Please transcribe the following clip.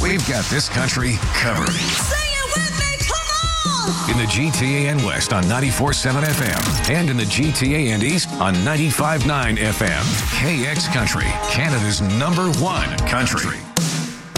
We've got this country covered. Sing it with me, come on! In the GTA and West on 94.7 FM and in the GTA and East on 95.9 FM. KX Country, Canada's #1 country.